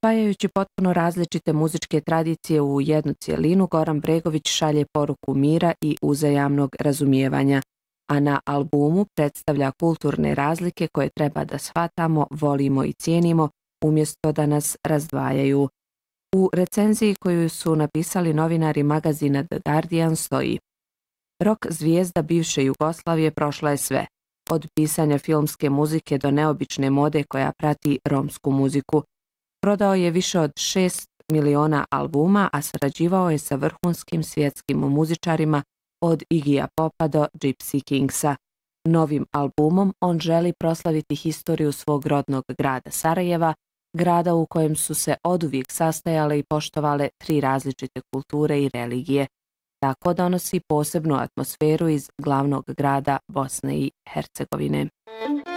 Spajajući potpuno različite muzičke tradicije u jednu cjelinu, Goran Bregović šalje poruku mira i uzajamnog razumijevanja, a na albumu predstavlja kulturne razlike koje treba da shvatamo, volimo i cijenimo, umjesto da nas razdvajaju. U recenziji koju su napisali novinari magazina The Guardian stoji: rock zvijezda bivše Jugoslavije prošla je sve, od pisanja filmske muzike do neobične mode koja prati romsku muziku. Prodao je više od 6 miliona albuma, a sarađivao je sa vrhunskim svjetskim muzičarima od Iggyja Popa do Gypsy Kingsa. Novim albumom on želi proslaviti historiju svog rodnog grada Sarajeva, grada u kojem su se oduvijek sastajale i poštovale 3 različite kulture i religije. Tako donosi posebnu atmosferu iz glavnog grada Bosne i Hercegovine.